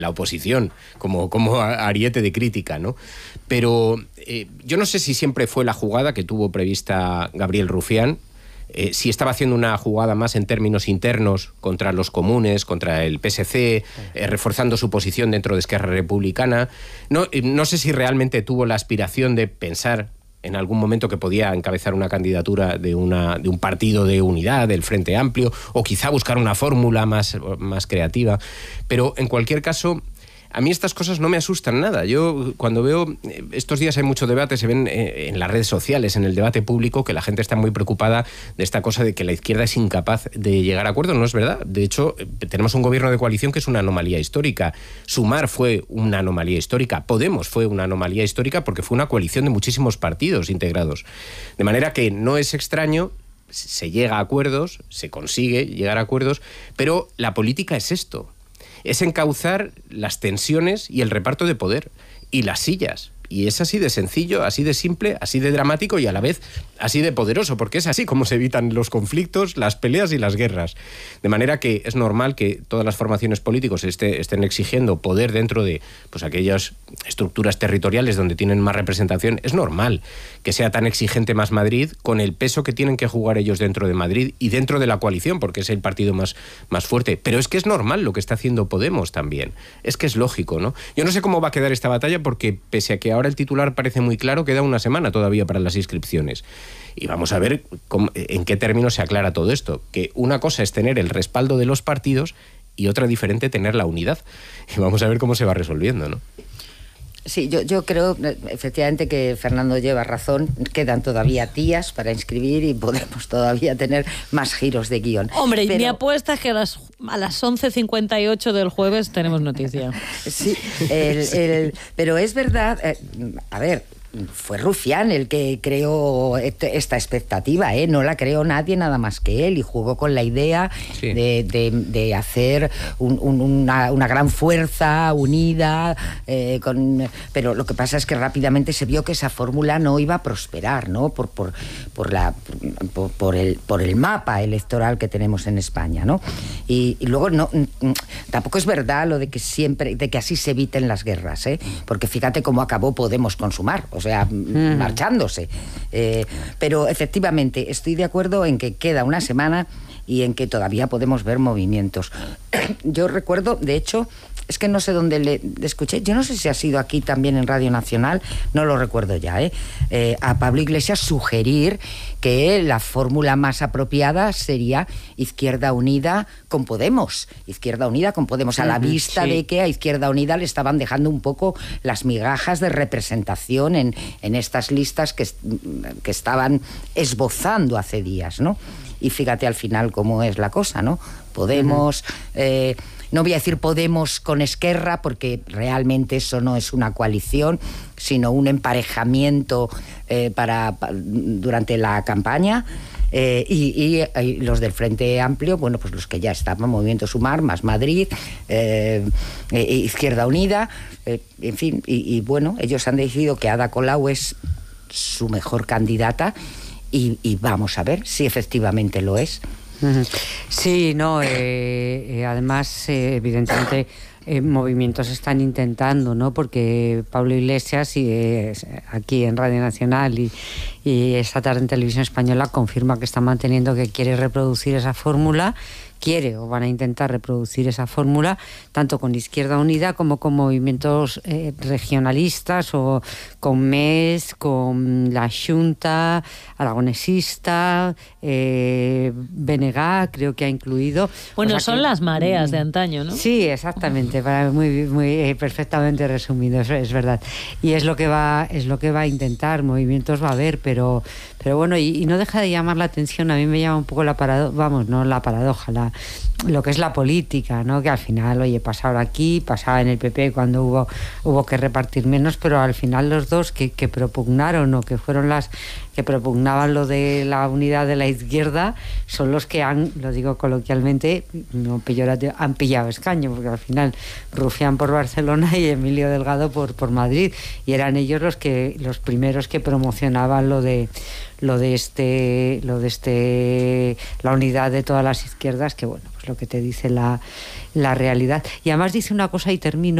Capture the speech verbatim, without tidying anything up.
la oposición, como, como ariete de crítica, ¿no? Pero eh, yo no sé si siempre fue la jugada que tuvo prevista Gabriel Rufián, eh, si estaba haciendo una jugada más en términos internos contra los comunes, contra el P S C, eh, reforzando su posición dentro de Esquerra Republicana. No, eh, no sé si realmente tuvo la aspiración de pensar en algún momento que podía encabezar una candidatura de, una, de un partido de unidad, del Frente Amplio, o quizá buscar una fórmula más, más creativa. Pero en cualquier caso, a mí estas cosas no me asustan nada. Yo cuando veo, estos días hay mucho debate, se ven en las redes sociales, en el debate público, que la gente está muy preocupada de esta cosa de que la izquierda es incapaz de llegar a acuerdos. No es verdad. De hecho, tenemos un gobierno de coalición que es una anomalía histórica. Sumar fue una anomalía histórica. Podemos fue una anomalía histórica porque fue una coalición de muchísimos partidos integrados. De manera que no es extraño, se llega a acuerdos, se consigue llegar a acuerdos, pero la política es esto. Es encauzar las tensiones y el reparto de poder y las sillas. Y es así de sencillo, así de simple, así de dramático y a la vez así de poderoso, porque es así como se evitan los conflictos, las peleas y las guerras. De manera que es normal que todas las formaciones políticas esté, estén exigiendo poder dentro de pues, aquellas estructuras territoriales donde tienen más representación. Es normal que sea tan exigente Más Madrid con el peso que tienen que jugar ellos dentro de Madrid y dentro de la coalición, porque es el partido más, más fuerte. Pero es que es normal lo que está haciendo Podemos también. Es que es lógico, ¿no? Yo no sé cómo va a quedar esta batalla porque pese a que ahora Ahora el titular parece muy claro, queda una semana todavía para las inscripciones. Y vamos a ver cómo, en qué términos se aclara todo esto. Que una cosa es tener el respaldo de los partidos y otra diferente tener la unidad. Y vamos a ver cómo se va resolviendo, ¿no? Sí, yo, yo creo efectivamente que Fernando lleva razón. Quedan todavía días para inscribir y podemos todavía tener más giros de guión. Hombre, pero... mi apuesta es que a las, a las once cincuenta y ocho del jueves tenemos noticia. Sí, el, el, pero es verdad, eh, a ver, fue Rufián el que creó esta expectativa, ¿eh? No la creó nadie nada más que él, y jugó con la idea sí. de, de, de hacer un, un, una, una gran fuerza unida, eh, con, pero lo que pasa es que rápidamente se vio que esa fórmula no iba a prosperar, ¿no? Por, por, por, la, por, por, el, por el mapa electoral que tenemos en España, ¿no? Y, y luego no, tampoco es verdad lo de que siempre, de que así se eviten las guerras, ¿eh? Porque fíjate cómo acabó Podemos con Sumar. O sea, mm. marchándose. Eh, pero efectivamente, estoy de acuerdo en que queda una semana y en que todavía podemos ver movimientos. Yo recuerdo, de hecho, es que no sé dónde le, le escuché, yo no sé si ha sido aquí también en Radio Nacional, no lo recuerdo ya, ¿eh? Eh, a Pablo Iglesias sugerir que la fórmula más apropiada sería Izquierda Unida con Podemos. Izquierda Unida con Podemos, a la vista sí. de que a Izquierda Unida le estaban dejando un poco las migajas de representación en, en estas listas que, que estaban esbozando hace días, ¿no? Y fíjate al final cómo es la cosa, ¿no? Podemos... Uh-huh. eh, No voy a decir Podemos con Esquerra, porque realmente eso no es una coalición, sino un emparejamiento eh, para, para durante la campaña. Eh, y, y, y los del Frente Amplio, bueno, pues los que ya estaban, Movimiento Sumar, Más Madrid, eh, eh, Izquierda Unida, eh, en fin, y, y bueno, ellos han decidido que Ada Colau es su mejor candidata y, y vamos a ver si efectivamente lo es. Sí, no, eh, eh, además, eh, evidentemente, eh, movimientos están intentando, ¿no? Porque Pablo Iglesias, y, eh, aquí en Radio Nacional y, y esta tarde en Televisión Española, confirma que está manteniendo que quiere reproducir esa fórmula, quiere o van a intentar reproducir esa fórmula, tanto con Izquierda Unida como con movimientos eh, regionalistas o con M E S, con la Xunta Aragonesista, eh, B N G, creo que ha incluido. Bueno, o sea son que, las mareas de antaño, ¿no? Sí, exactamente, muy, muy eh, perfectamente resumido, eso es verdad. Y es lo que va, es lo que va a intentar, movimientos va a haber, pero, pero bueno, y, y no deja de llamar la atención, a mí me llama un poco la paradoja, vamos, no la paradoja, la lo que es la política, ¿no? Que al final, oye, pasa ahora aquí, pasaba en el P P cuando hubo hubo que repartir menos, pero al final los dos que, que propugnaron o que fueron las que propugnaban lo de la unidad de la izquierda son los que han, lo digo coloquialmente, no peyorativo, han pillado escaño, porque al final Rufián por Barcelona y Emilio Delgado por, por Madrid, y eran ellos los que los primeros que promocionaban lo de lo de este, lo de este, la unidad de todas las izquierdas, que bueno, pues lo que te dice la, la realidad. Y además dice una cosa y termino.